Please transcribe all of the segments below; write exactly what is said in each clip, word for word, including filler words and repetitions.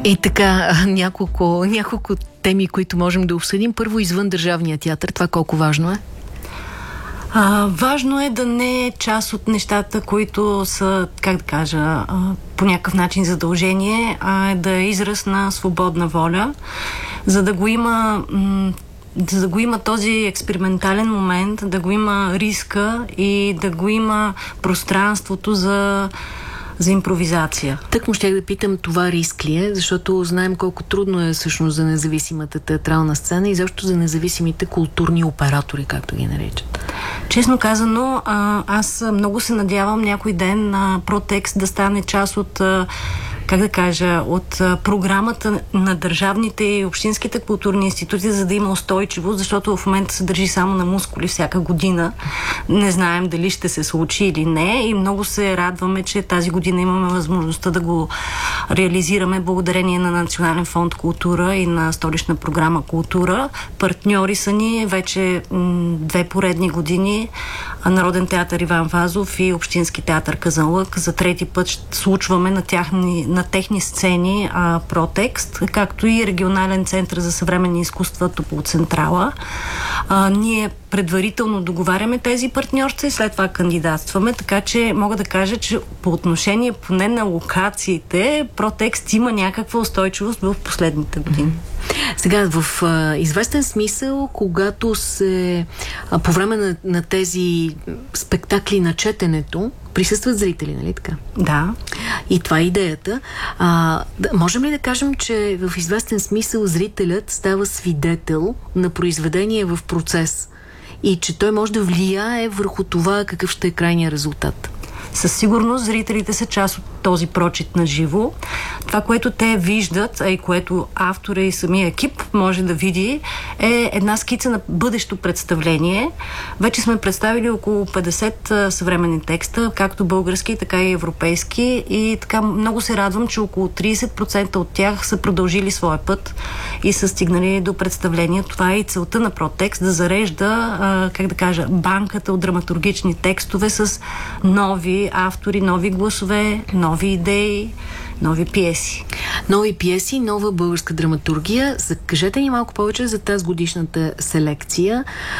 И така, няколко, няколко теми, които можем да обсъдим. Първо, извън Държавния театър. Това колко важно е? А, важно е да не е част от нещата, които са, как да кажа, а, по някакъв начин задължение, а е да е израз на свободна воля, за да го има м- за да го има този експериментален момент, да го има риска и да го има пространството за за импровизация. Так му щях да питам, това риск ли е, защото знаем колко трудно е всъщност за независимата театрална сцена и защо за независимите културни оператори, както ги наричат. Честно казано, аз много се надявам някой ден на Протекст да стане част от, как да кажа, от програмата на държавните и общинските културни институти, за да има устойчивост, защото в момента се държи само на мускули всяка година. Не знаем дали ще се случи или не и много се радваме, че тази година имаме възможността да го реализираме благодарение на Национален фонд култура и на Столична програма култура. Партньори са ни вече м- две поредни години Народен театър Иван Вазов и Общински театър Казанлък. За трети път ще случваме на, тяхни, на техни сцени а, Протекст, както и Регионален център за съвременни изкуства Тополцентрала. А, ние предварително договаряме тези партньорства и след това кандидатстваме, така че мога да кажа, че по отношение поне на локациите Протекст има някаква устойчивост в последните години. Сега, в а, известен смисъл, когато се а, по време на, на тези спектакли на четенето присъстват зрители, нали така? Да. И това е идеята. А, да, можем ли да кажем, че в известен смисъл зрителят става свидетел на произведение в процес и че той може да влияе върху това какъв ще е крайният резултат? Със сигурност зрителите са част от този прочит на живо. Това, което те виждат, а и което автора и самия екип може да види, е една скица на бъдещо представление. Вече сме представили около петдесет съвременни текста, както български, така и европейски, и така много се радвам, че около трийсет процента от тях са продължили своя път и са стигнали до представление. Това е и целта на Протекст, да зарежда, а, как да кажа, банката от драматургични текстове с нови автори, нови гласове, нови идеи, нови пиеси. Нови пиеси, нова българска драматургия. Кажете ни малко повече за тази годишната селекция.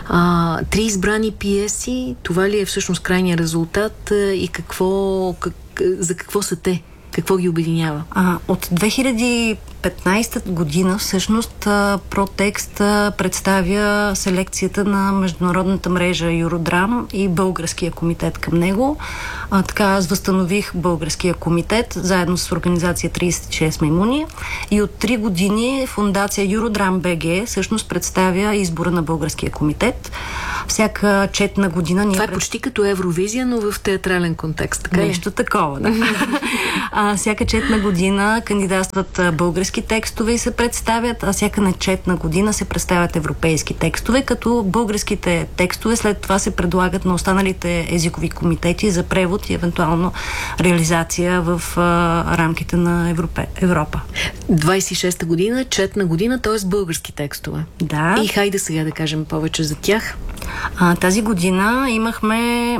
А, три избрани пиеси, това ли е всъщност крайният резултат и какво, как, за какво са те? Какво ги обединява? А, от две хиляди и петнайсета година всъщност Протекст представя селекцията на международната мрежа Юродрам и българския комитет към него. А, така аз възстанових българския комитет заедно с организация трийсет и шест маймуни и от три години фондация Юродрам БГ всъщност представя избора на българския комитет. Всяка четна година... Това ние е пред... почти като Евровизия, но в театрален контекст. Така Нещо е? такова, да. а, всяка четна година кандидатстват български текстове и се представят, а всяка нечетна година се представят европейски текстове, като българските текстове след това се предлагат на останалите езикови комитети за превод и евентуално реализация в а, рамките на Европе... Европа. двайсет и шеста година, четна година, т.е. български текстове. Да. И хайде сега да кажем повече за тях. А, тази година имахме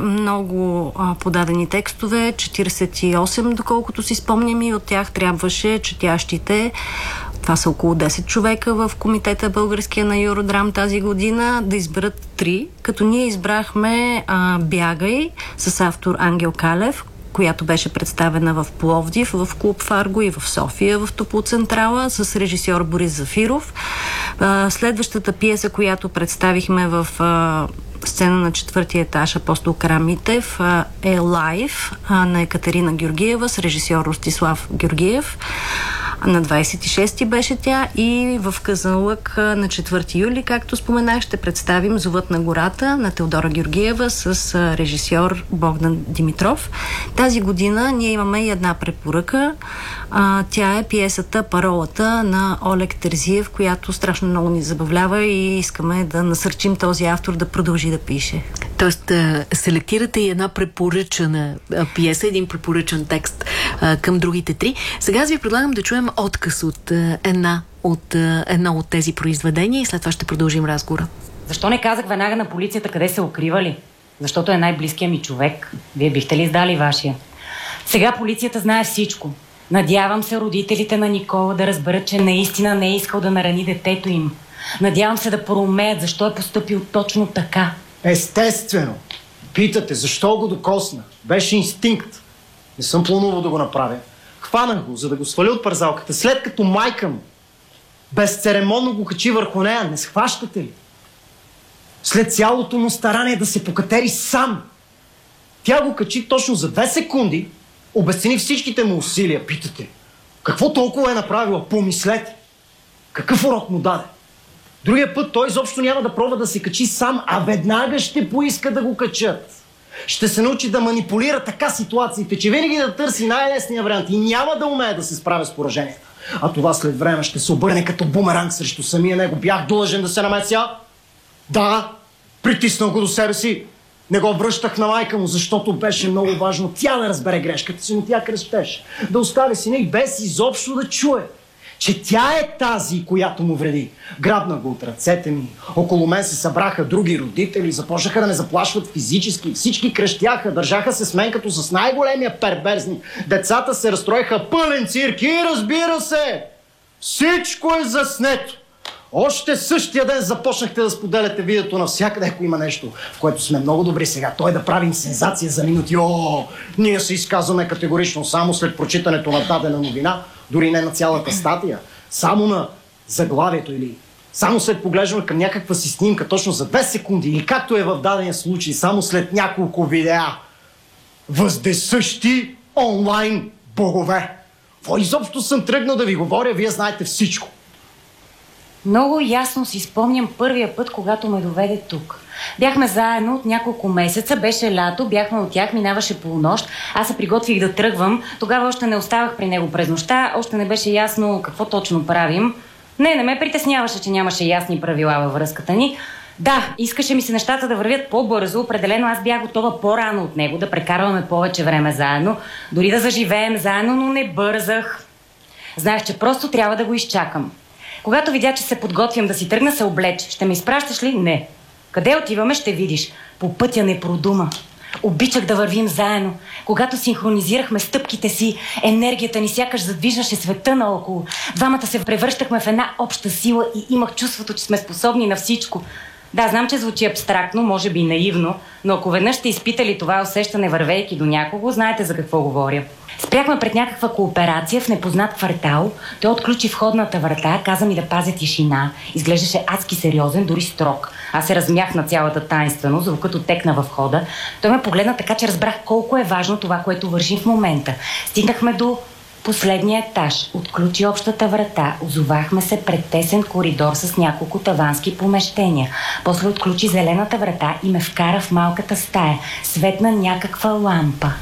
много а, подадени текстове, четирийсет и осем, доколкото си спомням, и от тях трябваше четящите, това са около десет човека в комитета българския на Юродрам тази година, да изберат три, като ние избрахме а, Бягай с автор Ангел Калев, която беше представена в Пловдив, в клуб Фарго и в София, в Тополцентрала, с режисьор Борис Зафиров. Следващата пиеса, която представихме в сцена на четвъртия етаж Апостол Карамитев, е Лайв на Екатерина Георгиева с режисьор Ростислав Георгиев. На двайсет и шести беше тя и в Казанлък на четвърти юли, както споменах, ще представим Зовът на гората на Теодора Георгиева с режисьор Богдан Димитров. Тази година ние имаме и една препоръка. А, тя е пиесата Паролата на Олег Терзиев, която страшно много ни забавлява и искаме да насърчим този автор да продължи да пише. Тоест, селектирате и една препоръчана пиеса, един препоръчан текст а, към другите три. Сега аз ви предлагам да чуем отказ от а, една от, а, една от тези произведения и след това ще продължим разговора. Защо не казах веднага на полицията къде се укривали? Защото е най-близкият ми човек. Вие бихте ли издали вашия? Сега полицията знае всичко. Надявам се родителите на Никола да разберат, че наистина не е искал да нарани детето им. Надявам се да проумеят защо е поступил точно така. Естествено. Питате, защо го докосна? Беше инстинкт. Не съм планувал да го направя. Хванах го, за да го сваля от парзалката, след като майка му безцеремонно го качи върху нея. Не схващате ли? След цялото му старание да се покатери сам. Тя го качи точно за две секунди, обесцени всичките му усилия. Питате, какво толкова е направила? Помислете. Какъв урок му даде? Другия път той изобщо няма да пробва да се качи сам, а веднага ще поиска да го качат. Ще се научи да манипулира така ситуациите, че винаги да търси най-лесния вариант и няма да умее да се справя с поражението. А това след време ще се обърне като бумеранг срещу самия него. Бях длъжен да се намеся. Да, притиснал го до себе си. Не го връщах на майка му, защото беше много важно тя да разбере грешката си, но тя крещеше. Да остави сина и без изобщо да чуе, че тя е тази, която му вреди. Грабна го от ръцете ми. Около мен се събраха други родители, започнаха да ме заплашват физически. Всички крещяха, държаха се с мен като с най-големия перверзник. Децата се разстроиха, пълен цирк и разбира се, всичко е заснето. Още същия ден започнахте да споделяте видеото навсякъде, ако има нещо, в което сме много добри сега. Той да правим сензация за минути. О, ние се изказваме категорично само след прочитането на дадена новина, дори не на цялата статия, само на заглавието или само след поглеждане към някаква си снимка, точно за две секунди, или както е в дадения случай, само след няколко видеа. Въздесъщи онлайн богове. Во изобщо съм тръгнал да ви говоря, вие знаете всичко. Много ясно си спомням първия път, когато ме доведе тук. Бяхме заедно от няколко месеца, беше лято, бяхме от тях, минаваше полунощ. Аз се приготвих да тръгвам. Тогава още не оставах при него през нощта, още не беше ясно какво точно правим. Не, не ме притесняваше, че нямаше ясни правила във връзката ни. Да, искаше ми се нещата да вървят по-бързо. Определено аз бях готова по-рано от него, да прекарваме повече време заедно, дори да заживеем заедно, но не бързах. Знаех, че просто трябва да го изчакам. Когато видя, че се подготвям да си тръгна, се облече. Ще ме изпращаш ли? Не. Къде отиваме, ще видиш. По пътя не продума. Обичах да вървим заедно. Когато синхронизирахме стъпките си, енергията ни сякаш задвижваше света наоколо. Двамата се превръщахме в една обща сила и имах чувството, че сме способни на всичко. Да, знам, че звучи абстрактно, може би наивно, но ако веднъж сте изпитали това усещане, вървейки до някого, знаете за какво говоря. Спряхме пред някаква кооперация в непознат квартал. Той отключи входната врата, каза ми да пазя тишина. Изглеждаше адски сериозен, дори строг. Аз се размях на цялата таинственост, звукът оттекна във входа. Той ме погледна така, че разбрах колко е важно това, което вършим в момента. Стигнахме до последния етаж. Отключи общата врата. Озовахме се пред тесен коридор с няколко тавански помещения. После отключи зелената врата и ме вкара в малката стая. Светна някаква лампа.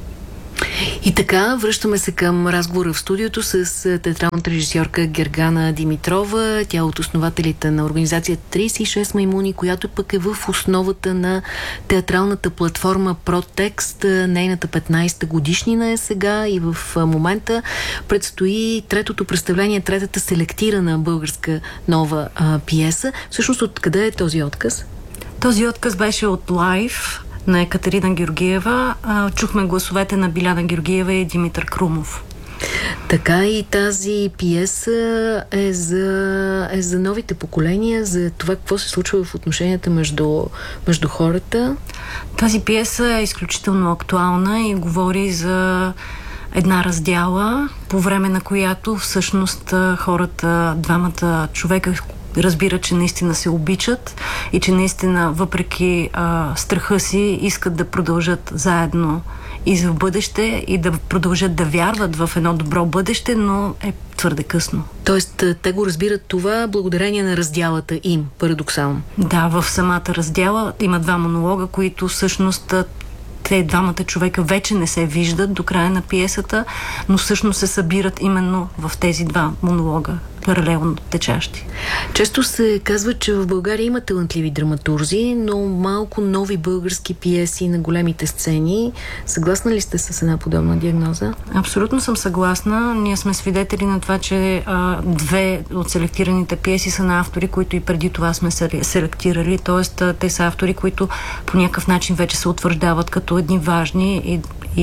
И така, връщаме се към разговора в студиото с театралната режисьорка Гергана Димитрова. Тя е от основателите на организацията трийсет и шест маймуни, която пък е в основата на театралната платформа Протекст. Нейната петнайсета годишнина е сега и в момента предстои третото представление, третата селектирана българска нова а, пиеса. Всъщност, откъде е този отказ? Този отказ беше от лайв на Екатерина Георгиева. Чухме гласовете на Биляна Георгиева и Димитър Крумов. Така и тази пиеса е за, е за новите поколения, за това какво се случва в отношенията между, между хората. Тази пиеса е изключително актуална и говори за една раздяла, по време на която всъщност хората, двамата човека, разбира, че наистина се обичат и че наистина въпреки а, страха си искат да продължат заедно и за в бъдеще и да продължат да вярват в едно добро бъдеще, но е твърде късно. Тоест, те го разбират това благодарение на раздялата им, парадоксално. Да, в самата раздяла има два монолога, които всъщност те двамата човека вече не се виждат до края на пиесата, но всъщност се събират именно в тези два монолога, паралелно течащи. Често се казва, че в България има талантливи драматурзи, но малко нови български пиеси на големите сцени. Съгласна ли сте с една подобна диагноза? Абсолютно съм съгласна. Ние сме свидетели на това, че а, две от селектираните пиеси са на автори, които и преди това сме селектирали. Тоест, те са автори, които по някакъв начин вече се утвърждават като едни важни и, и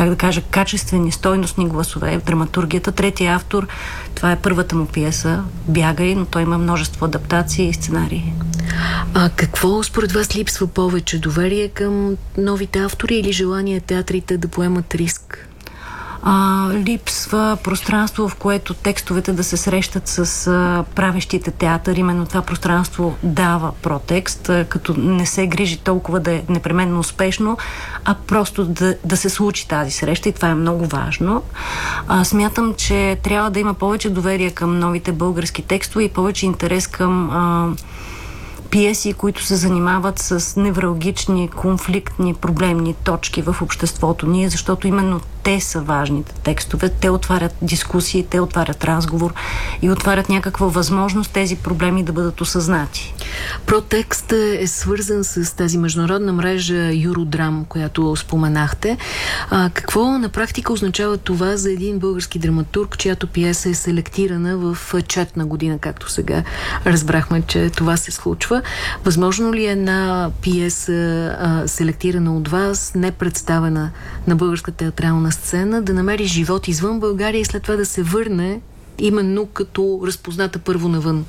как да кажа, качествени, стойностни гласове в драматургията. Третия автор, това е първата му пиеса, Бягай, но той има множество адаптации и сценарии. А какво според вас липсва повече? Доверие към новите автори или желание театрите да поемат риск? А, липсва пространство, в което текстовете да се срещат с а, правещите театър. Именно това пространство дава протекст, а, като не се грижи толкова да е непременно успешно, а просто да, да се случи тази среща, и това е много важно. А, смятам, че трябва да има повече доверие към новите български текстове и повече интерес към а, пиеси, които се занимават с невралгични, конфликтни, проблемни точки в обществото ние, защото именно те са важните текстове. Те отварят дискусии, те отварят разговор и отварят някаква възможност тези проблеми да бъдат осъзнати. Протекст е свързан с тази международна мрежа Юродрам, която споменахте. А, какво на практика означава това за един български драматург, чиято пиеса е селектирана в четна година, както сега разбрахме, че това се случва? Възможно ли е една пиеса, а, селектирана от вас, не представена на българска театрална сцена, да намери живот извън България и след това да се върне именно като разпозната първо навън?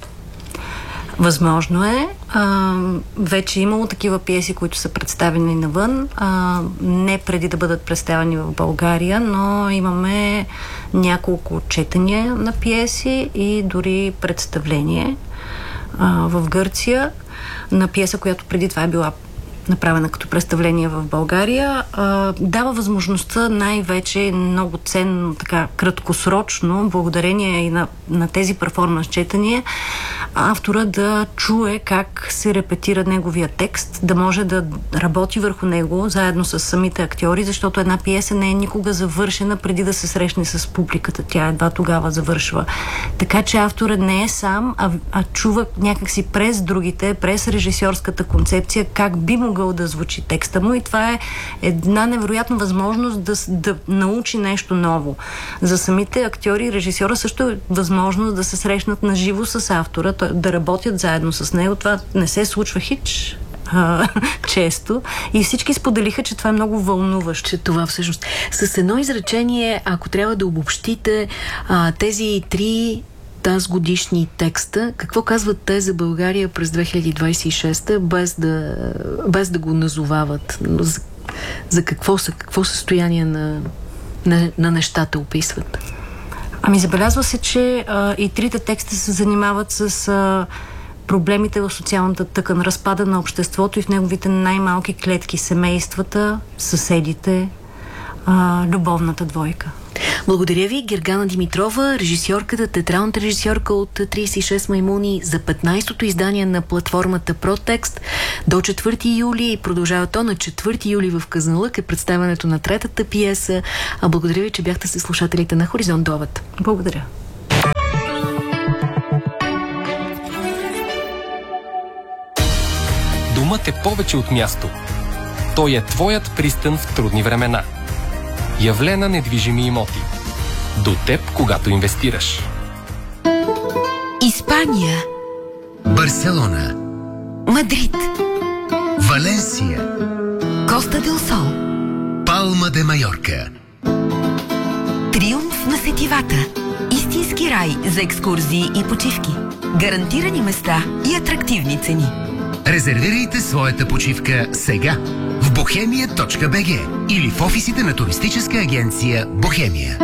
Възможно е. А, вече е имало такива пиеси, които са представени навън, а, не преди да бъдат представени в България, но имаме няколко четения на пиеси и дори представление а, в Гърция на пиеса, която преди това е била направена като представление в България, а, дава възможността най-вече много ценно, така краткосрочно, благодарение и на, на тези перформанс четания, автора да чуе как се репетира неговия текст, да може да работи върху него заедно с самите актьори, защото една пиеса не е никога завършена преди да се срещне с публиката. Тя едва тогава завършва. Така че авторът не е сам, а, а чува някакси през другите, през режисьорската концепция, как би могъл да звучи текста му, и това е една невероятна възможност да, да научи нещо ново. За самите актьори и режисьора също е възможност да се срещнат наживо с автора, да работят заедно с него. Това не се случва хич а, често, и всички споделиха, че това е много вълнуващо. Че това всъщност. С едно изречение, ако трябва да обобщите а, тези три тази годишни текста, какво казват те за България през две хиляди двадесет и шеста, без да, без да го назовават? За, за какво са, какво състояние на, на, на нещата описват? Ами забелязва се, че а, и трите текста се занимават с а, проблемите в социалната тъкан, разпада на обществото и в неговите най-малки клетки, семействата, съседите, а, любовната двойка. Благодаря ви, Гергана Димитрова, режисьорката, театралната режисьорка от тридесет и шест маймуни, за петнайсетото издание на платформата Протекст. До четвърти юли продължава то. На четвърти юли в Казанлък е представянето на третата пиеса. А благодаря ви, че бяхте със слушателите на Хоризонт до обед. Благодаря. Думът е повече от място. Той е твоят пристан в трудни времена. Явлена недвижими имоти. До теб, когато инвестираш. Испания. Барселона. Мадрид. Валенсия. Коста дел Сол. Палма де Майорка. Триумф на сетивата. Истински рай за екскурзии и почивки. Гарантирани места и атрактивни цени. Резервирайте своята почивка сега в бохемия точка би джи или в офисите на туристическа агенция Бохемия.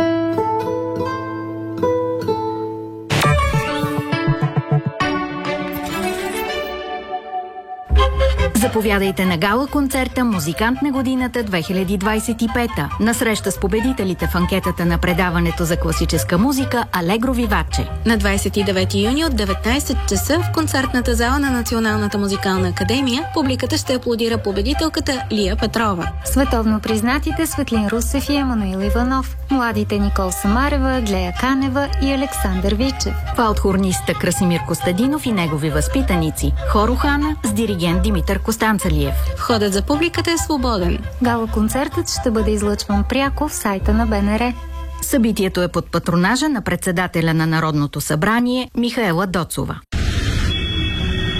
Заповядайте на гала-концерта «Музикант на годината две хиляди двадесет и пета» на среща с победителите в анкетата на предаването за класическа музика «Алегро Виваче». На двадесет и девети юни от деветнайсет часа в концертната зала на Националната музикална академия публиката ще аплодира победителката Лия Петрова. Световно признатите Светлин Русев и Емануил Иванов, младите Никол Самарева, Глея Канева и Александър Вичев. Фалт-хорниста Красимир Костадинов и негови възпитаници. Хор Охана с диригент Димитър Костанцалиев. Входът за публиката е свободен. Гала-концертът ще бъде излъчван пряко в сайта на БНР. Събитието е под патронажа на председателя на Народното събрание Михаела Доцова.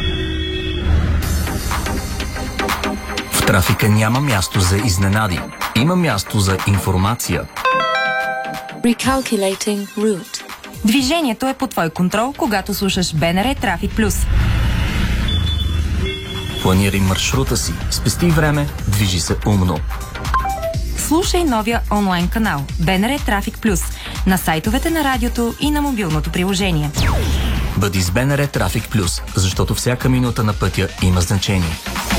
В трафика няма място за изненади. има място за информация. Recalculating route. Движението е под твой контрол, когато слушаш БНР Трафик Плюс. Планирай маршрута си, спести време, движи се умно. Слушай новия онлайн канал БНР Трафик Плюс на сайтовете на радиото и на мобилното приложение. Бъди с БНР Трафик Плюс, защото всяка минута на пътя има значение.